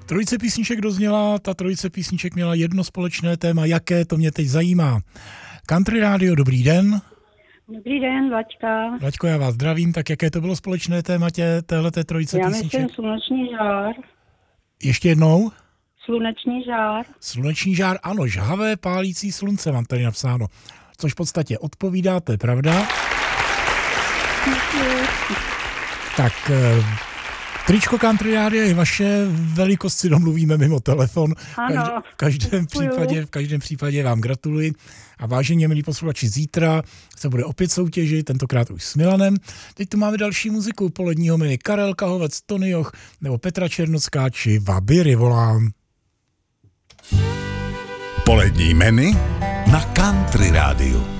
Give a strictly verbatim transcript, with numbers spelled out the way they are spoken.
Trojice písniček dozněla, ta trojice písniček měla jedno společné téma, jaké, to mě teď zajímá. Country Radio, dobrý den. Dobrý den, Vlaďka. Vlaďko, já vás zdravím, tak jaké to bylo společné téma tě, téhleté trojice Já písniček? myslím sluneční žár. Ještě jednou? Sluneční žár. Sluneční žár, ano, žhavé pálící slunce mám tady napsáno. Což v podstatě odpovídáte, pravda? Tak, eh, tričko Country Rádia je vaše, velikost si domluvíme mimo telefon. Ano. V každém případě, v každém případě vám gratuluji. A vážení milí posluchači, zítra se bude opět soutěžit, tentokrát už s Milanem. Teď tu máme další muziku, poledního menu Karel Kahovec, Tony Joch nebo Petra Černocká či Vabiry volám. Polední menu na Country Rádiu.